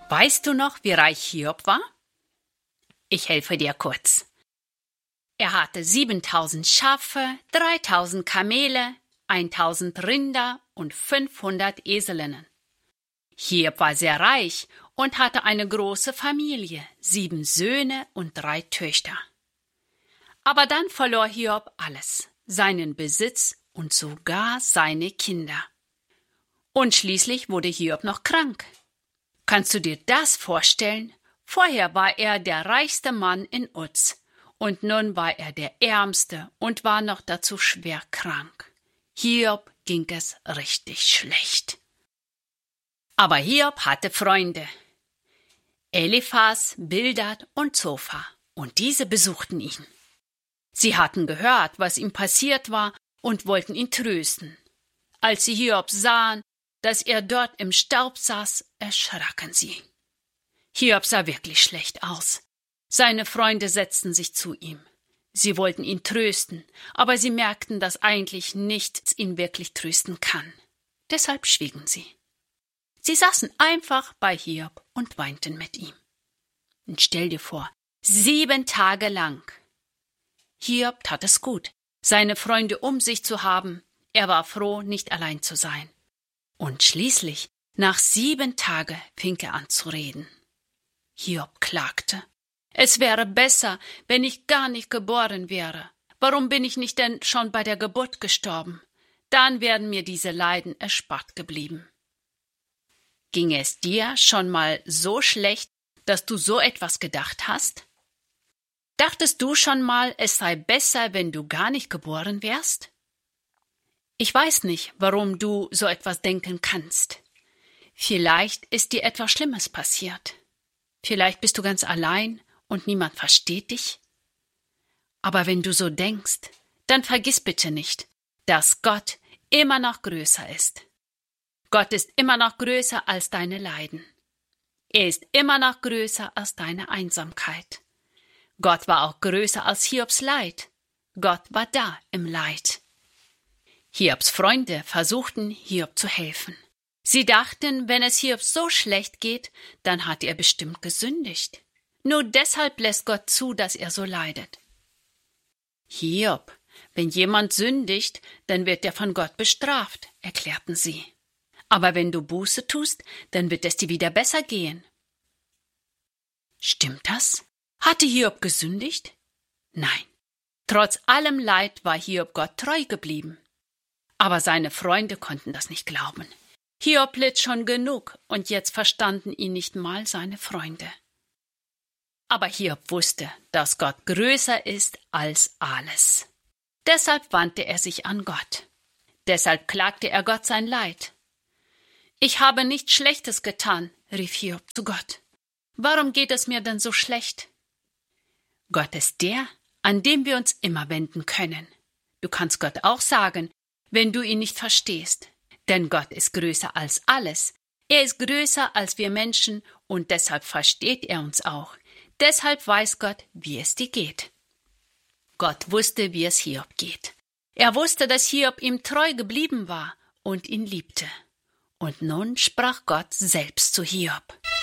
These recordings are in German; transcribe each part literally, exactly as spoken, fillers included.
Weißt du noch, wie reich Hiob war? Ich helfe dir kurz. Er hatte siebentausend Schafe, dreitausend Kamele, tausend Rinder und fünfhundert Eselinnen. Hiob war sehr reich und hatte eine große Familie, sieben Söhne und drei Töchter. Aber dann verlor Hiob alles, seinen Besitz und sogar seine Kinder. Und schließlich wurde Hiob noch krank. Kannst du dir das vorstellen? Vorher war er der reichste Mann in Uz und nun war er der ärmste und war noch dazu schwer krank. Hiob ging es richtig schlecht. Aber Hiob hatte Freunde. Eliphas, Bildad und Zophar, und diese besuchten ihn. Sie hatten gehört, was ihm passiert war, und wollten ihn trösten. Als sie Hiob sahen, dass er dort im Staub saß, erschraken sie. Hiob sah wirklich schlecht aus. Seine Freunde setzten sich zu ihm. Sie wollten ihn trösten, aber sie merkten, dass eigentlich nichts ihn wirklich trösten kann. Deshalb schwiegen sie. Sie saßen einfach bei Hiob und weinten mit ihm. Und stell dir vor, sieben Tage lang. Hiob tat es gut, seine Freunde um sich zu haben. Er war froh, nicht allein zu sein. Und schließlich, nach sieben Tagen, fing er an zu reden. Hiob klagte. Es wäre besser, wenn ich gar nicht geboren wäre. Warum bin ich nicht denn schon bei der Geburt gestorben? Dann wären mir diese Leiden erspart geblieben. Ging es dir schon mal so schlecht, dass du so etwas gedacht hast? Dachtest du schon mal, es sei besser, wenn du gar nicht geboren wärst? Ich weiß nicht, warum du so etwas denken kannst. Vielleicht ist dir etwas Schlimmes passiert. Vielleicht bist du ganz allein und niemand versteht dich. Aber wenn du so denkst, dann vergiss bitte nicht, dass Gott immer noch größer ist. Gott ist immer noch größer als deine Leiden. Er ist immer noch größer als deine Einsamkeit. Gott war auch größer als Hiobs Leid. Gott war da im Leid. Hiobs Freunde versuchten, Hiob zu helfen. Sie dachten, wenn es Hiob so schlecht geht, dann hat er bestimmt gesündigt. Nur deshalb lässt Gott zu, dass er so leidet. Hiob, wenn jemand sündigt, dann wird er von Gott bestraft, erklärten sie. Aber wenn du Buße tust, dann wird es dir wieder besser gehen. Stimmt das? Hatte Hiob gesündigt? Nein. Trotz allem Leid war Hiob Gott treu geblieben. Aber seine Freunde konnten das nicht glauben. Hiob litt schon genug und jetzt verstanden ihn nicht mal seine Freunde. Aber Hiob wusste, dass Gott größer ist als alles. Deshalb wandte er sich an Gott. Deshalb klagte er Gott sein Leid. Ich habe nichts Schlechtes getan, rief Hiob zu Gott. Warum geht es mir denn so schlecht? Gott ist der, an dem wir uns immer wenden können. Du kannst Gott auch sagen, wenn du ihn nicht verstehst. Denn Gott ist größer als alles. Er ist größer als wir Menschen und deshalb versteht er uns auch. Deshalb weiß Gott, wie es dir geht. Gott wusste, wie es Hiob geht. Er wusste, dass Hiob ihm treu geblieben war und ihn liebte. Und nun sprach Gott selbst zu Hiob.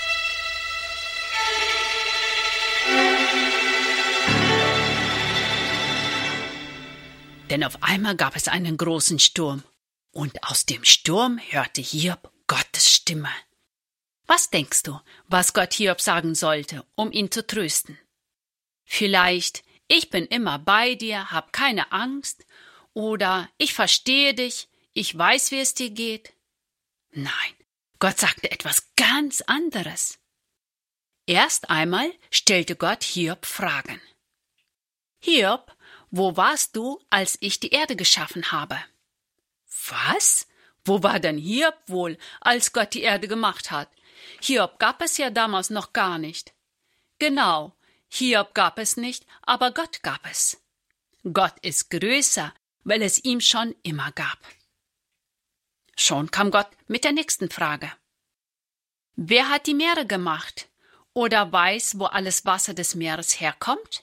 Denn auf einmal gab es einen großen Sturm, und aus dem Sturm hörte Hiob Gottes Stimme. Was denkst du, was Gott Hiob sagen sollte, um ihn zu trösten? Vielleicht, ich bin immer bei dir, hab keine Angst, oder ich verstehe dich, ich weiß, wie es dir geht. Nein, Gott sagte etwas ganz anderes. Erst einmal stellte Gott Hiob Fragen. Hiob, wo warst du, als ich die Erde geschaffen habe? Was? Wo war denn Hiob wohl, als Gott die Erde gemacht hat? Hiob gab es ja damals noch gar nicht. Genau, Hiob gab es nicht, aber Gott gab es. Gott ist größer, weil es ihm schon immer gab. Schon kam Gott mit der nächsten Frage. Wer hat die Meere gemacht? Oder weiß, wo alles Wasser des Meeres herkommt?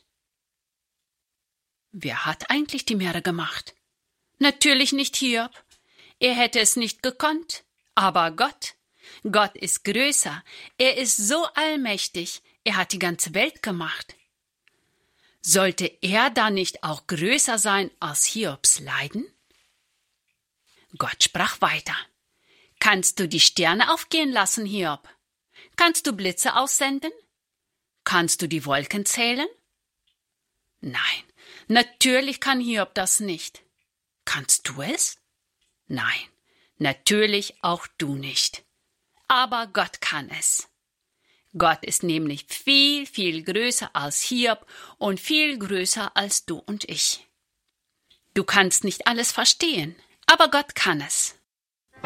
Wer hat eigentlich die Meere gemacht? Natürlich nicht Hiob. Er hätte es nicht gekonnt, aber Gott. Gott ist größer. Er ist so allmächtig. Er hat die ganze Welt gemacht. Sollte er dann nicht auch größer sein als Hiobs Leiden? Gott sprach weiter. Kannst du die Sterne aufgehen lassen, Hiob? Kannst du Blitze aussenden? Kannst du die Wolken zählen? Nein, natürlich kann Hiob das nicht. Kannst du es? Nein, natürlich auch du nicht. Aber Gott kann es. Gott ist nämlich viel, viel größer als Hiob und viel größer als du und ich. Du kannst nicht alles verstehen, aber Gott kann es.